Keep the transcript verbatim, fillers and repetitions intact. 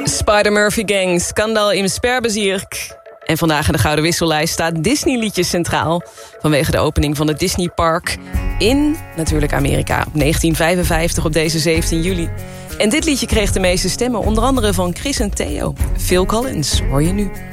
Spider-Murphy Gang, Skandal im Sperrbezirk. En vandaag in de Gouden Wissellijst staat Disney-liedjes centraal. Vanwege de opening van het Disney Park in, natuurlijk Amerika, op negentien vijfenvijftig op deze zeventien juli. En dit liedje kreeg de meeste stemmen, onder andere van Chris en Theo. Phil Collins, hoor je nu.